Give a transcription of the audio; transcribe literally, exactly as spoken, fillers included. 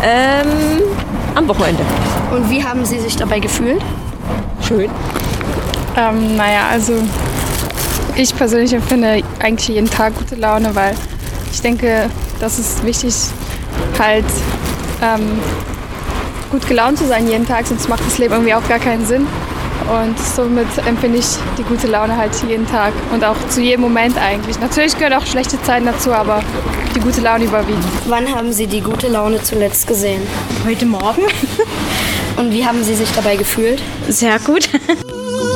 Ähm, am Wochenende. Und wie haben Sie sich dabei gefühlt? Schön. Ähm, naja, also ich persönlich empfinde eigentlich jeden Tag gute Laune, weil ich denke, das ist wichtig, halt ähm, gut gelaunt zu sein jeden Tag, sonst macht das Leben irgendwie auch gar keinen Sinn. Und somit empfinde ich die gute Laune halt jeden Tag und auch zu jedem Moment eigentlich. Natürlich gehören auch schlechte Zeiten dazu, aber die gute Laune überwiegt. Wann haben Sie die gute Laune zuletzt gesehen? Heute Morgen. Und wie haben Sie sich dabei gefühlt? Sehr gut.